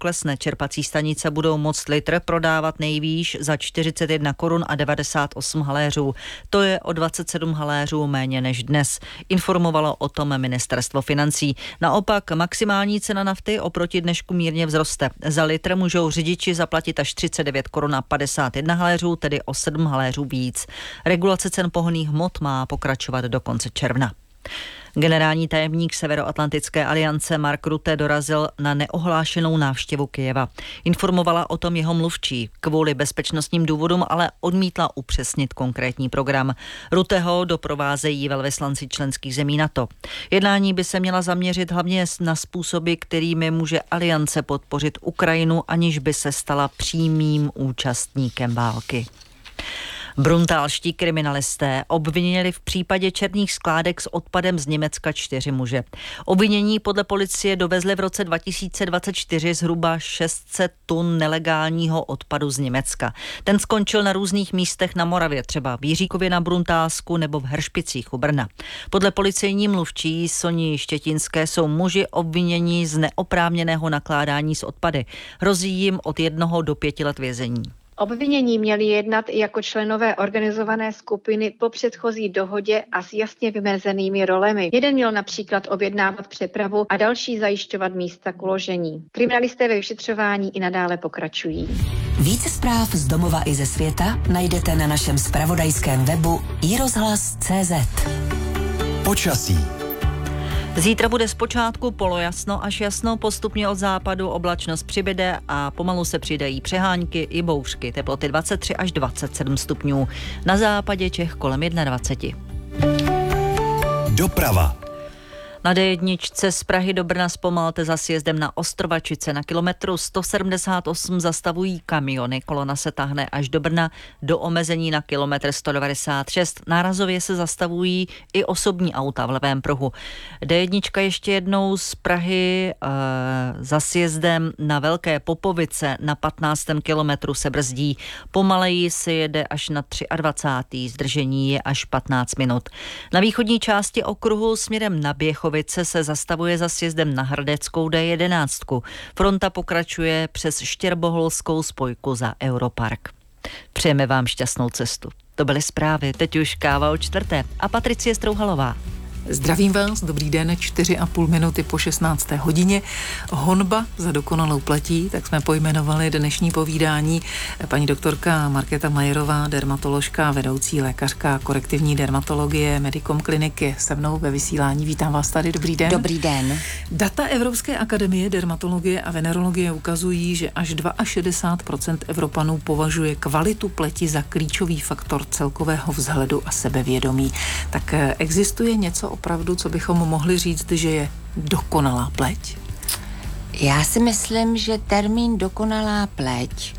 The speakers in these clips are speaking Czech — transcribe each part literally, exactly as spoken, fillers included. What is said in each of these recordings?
klesne. Čerpací stanice budou moct litr prodávat nejvýš za čtyřicet jedna korun a devadesát osm haléřů. To je o dvacet sedm haléřů méně než dnes. Informovalo o tom ministerstvo financí. Naopak maximální cena nafty oproti dnešku mírně vzroste. Za litr můžou řidiči zaplatit až třicet devět korun a padesát jedna haléřů, tedy o sedm haléřů víc. Regulace cen pohonných hmot má pokračovat do konce června. Generální tajemník Severoatlantické aliance Mark Rutte dorazil na neohlášenou návštěvu Kyjeva. Informovala o tom jeho mluvčí. Kvůli bezpečnostním důvodům ale odmítla upřesnit konkrétní program. Rutteho doprovázejí velvyslanci členských zemí NATO. Jednání by se měla zaměřit hlavně na způsoby, kterými může aliance podpořit Ukrajinu, aniž by se stala přímým účastníkem války. Bruntálští kriminalisté obvinili v případě černých skládek s odpadem z Německa čtyři muže. Obvinění podle policie dovezli v roce dva tisíce dvacet čtyři zhruba šest set tun nelegálního odpadu z Německa. Ten skončil na různých místech na Moravě, třeba v Jiříkově na Bruntálsku nebo v Hršpicích u Brna. Podle policejní mluvčí Soni Štětinské jsou muži obvinění z neoprávněného nakládání s odpady. Hrozí jim od jednoho do pěti let vězení. Obvinění měli jednat i jako členové organizované skupiny po předchozí dohodě a s jasně vymezenými rolemi. Jeden měl například objednávat přepravu a další zajišťovat místa k uložení. Kriminalisté ve vyšetřování i nadále pokračují. Více zpráv z domova i ze světa najdete na našem zpravodajském webu i rozhlas tečka cé zet. Počasí. Zítra bude zpočátku polojasno až jasno, postupně od západu oblačnost přibyde a pomalu se přidají přehánky i bouřky. Teploty dvacet tři až dvacet sedm stupňů. Na západě Čech kolem dvacet jedna. Doprava. Na dé jedna z Prahy do Brna zpomalte za sjezdem na Ostrovačice. Na kilometru sto sedmdesát osm zastavují kamiony. Kolona se tahne až do Brna do omezení na kilometr sto devadesát šest. Nárazově se zastavují i osobní auta v levém pruhu. dé jedna ještě jednou z Prahy e, za sjezdem na Velké Popovice na patnáctém kilometru se brzdí. Pomaleji se jede až na dvacátém třetím Zdržení je až patnáct minut. Na východní části okruhu směrem na Běchov se zastavuje za sjezdem na Hradeckou dé jedenáct. Fronta pokračuje přes Štěrboholskou spojku za Europark. Přejeme vám šťastnou cestu. To byly zprávy, teď už káva o čtvrté a Patricie Strouhalová. Zdravím vás, dobrý den, čtyři a půl minuty po šestnácté hodině. Honba za dokonalou platí, tak jsme pojmenovali dnešní povídání. Paní doktorka Markéta Majerová, dermatoložka, vedoucí lékařka korektivní dermatologie Medicom Clinic je se mnou ve vysílání. Vítám vás tady, dobrý den. Dobrý den. Data Evropské akademie dermatologie a venerologie ukazují, že až šedesát dva procent Evropanů považuje kvalitu pleti za klíčový faktor celkového vzhledu a sebevědomí. Tak existuje něco opravdu, co bychom mohli říct, že je dokonalá pleť? Já si myslím, že termín dokonalá pleť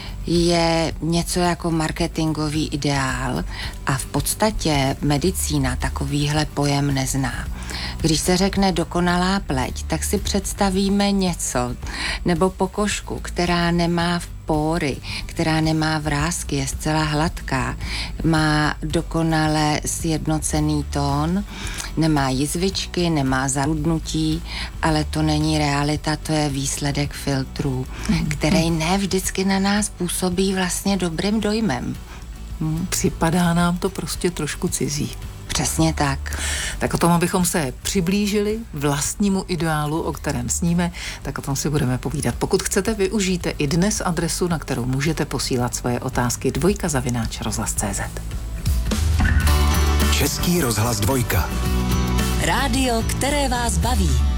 je něco jako marketingový ideál a v podstatě medicína takovýhle pojem nezná. Když se řekne dokonalá pleť, tak si představíme něco nebo pokožku, která nemá pory, která nemá vrásky, je zcela hladká, má dokonale sjednocený tón, nemá jizvičky, nemá zarudnutí, ale to není realita, to je výsledek filtrů, mm. který ne vždycky na nás působí vlastně dobrým dojmem. Mm. Připadá nám to prostě trošku cizí. Přesně tak. Tak o tom, abychom se přiblížili vlastnímu ideálu, o kterém sníme, tak o tom si budeme povídat. Pokud chcete, využijte i dnes adresu, na kterou můžete posílat svoje otázky dvojka zavináč rozhlas tečka cé zet. Český rozhlas dvojka. Rádio, které vás baví.